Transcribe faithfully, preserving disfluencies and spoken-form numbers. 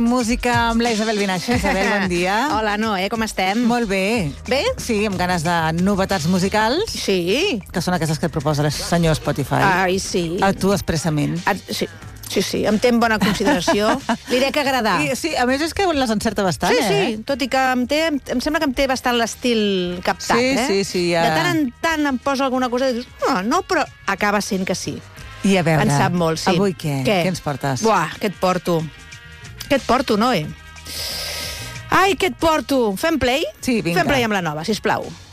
Música amb la Isabel Vinaixa. Isabel, bon dia. Hola, Noé, com estem? Molt bé. Bé? Sí, amb ganes de novetats musicals. Sí. Que són aquestes que et proposa el senyor Spotify. Ai, sí. A tu expressament. Ah, sí. Sí, sí, em té en bona consideració. Li dec agradar. I, sí, a més és que les encerta bastant, sí, eh? Sí, tot i que em, té, em sembla que em té bastant l'estil captat, sí, eh? Sí, sí, ja. De tant en tant em posa alguna cosa i dius, no, no, però acaba sent que sí. I a veure, en sap molt, sí. Avui què? Què? Què ens portes? Buah, què et porto? Què et porto, Noé? Ai, què et porto? Fem play? Sí, vinga. Fem play amb la nova, sisplau.